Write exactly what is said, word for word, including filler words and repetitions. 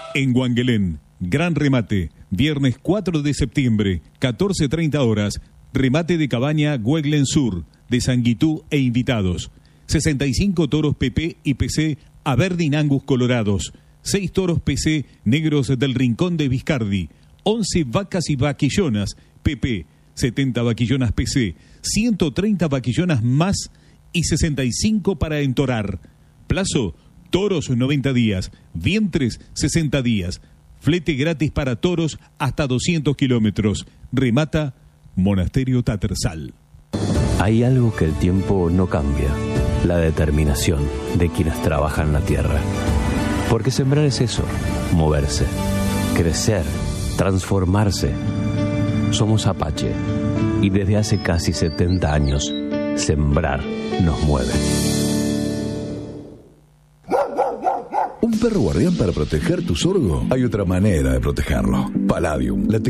En Guanguelén, gran remate, viernes cuatro de septiembre, catorce treinta horas, remate de cabaña Güeglen Sur, de Sanguitú e invitados. sesenta y cinco toros P P y P C Aberdeen Angus colorados, seis toros P C negros del Rincón de Viscardi, once vacas y vaquillonas P P, setenta vaquillonas P C, ciento treinta vaquillonas más y sesenta y cinco para entorar. Plazo, toros noventa días, vientres sesenta días, flete gratis para toros hasta doscientos kilómetros. Remata Monasterio Tattersall. Hay algo que el tiempo no cambia, la determinación de quienes trabajan la tierra. Porque sembrar es eso, moverse, crecer, transformarse. Somos Apache y desde hace casi setenta años, sembrar nos mueve. ¿Un perro guardián para proteger tu sorgo? Hay otra manera de protegerlo. Palladium, la